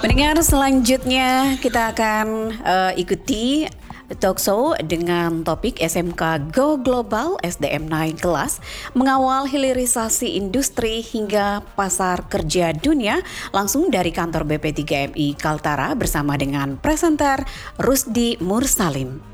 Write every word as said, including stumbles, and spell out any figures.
Pendengar selanjutnya kita akan uh, ikuti talk show dengan topik S M K Go Global S D M naik kelas, mengawal hilirisasi industri hingga pasar kerja dunia, langsung dari kantor B P tiga M I Kaltara bersama dengan presenter Rusdi Mursalim.